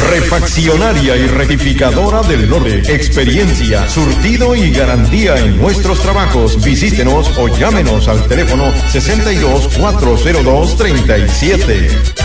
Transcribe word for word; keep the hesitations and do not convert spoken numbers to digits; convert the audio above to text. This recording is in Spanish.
Refaccionaria y rectificadora del norte. Experiencia, surtido y garantía en nuestros trabajos. Visítenos o llámenos al teléfono sesenta y dos, cuatrocientos dos, treinta y siete.